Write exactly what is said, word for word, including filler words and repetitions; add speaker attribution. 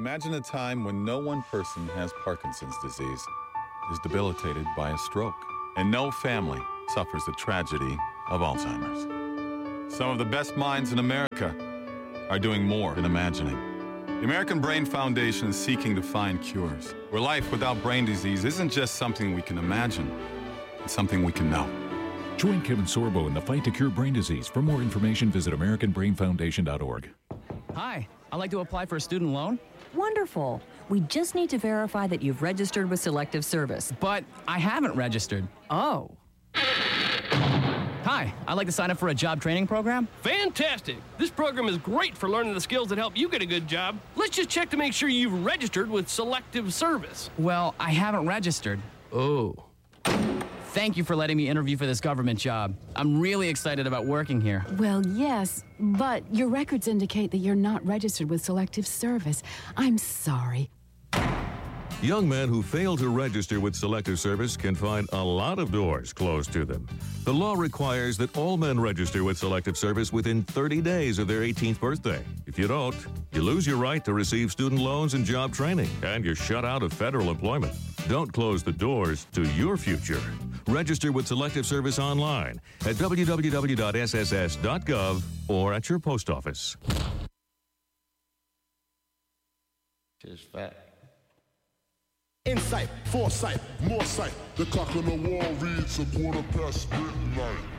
Speaker 1: Imagine a time when no one person has Parkinson's disease, is debilitated by a stroke, and no family suffers the tragedy of Alzheimer's. Some of the best minds in America are doing more than imagining. The American Brain Foundation is seeking to find cures, where life without brain disease isn't just something we can imagine, it's something we can know.
Speaker 2: Join Kevin Sorbo in the fight to cure brain disease. For more information, visit American Brain Foundation dot org.
Speaker 3: Hi, I'd like to apply for a student loan.
Speaker 4: Wonderful. We just need to verify that you've registered with Selective Service.
Speaker 3: But I haven't registered.
Speaker 4: Oh.
Speaker 3: Hi, I'd like to sign up for a job training program.
Speaker 5: Fantastic! This program is great for learning the skills that help you get a good job. Let's just check to make sure you've registered with Selective Service.
Speaker 3: Well, I haven't registered.
Speaker 5: Oh.
Speaker 3: Thank you for letting me interview for this government job. I'm really excited about working here.
Speaker 6: Well, yes, but your records indicate that you're not registered with Selective Service. I'm sorry.
Speaker 7: Young men who fail to register with Selective Service can find a lot of doors closed to them. The law requires that all men register with Selective Service within thirty days of their eighteenth birthday. If you don't, you lose your right to receive student loans and job training, and you're shut out of federal employment. Don't close the doors to your future. Register with Selective Service online at w w w dot s s s dot gov or at your post office.
Speaker 8: Just fact.
Speaker 9: Insight, foresight, more sight. The clock on the wall reads a quarter past midnight.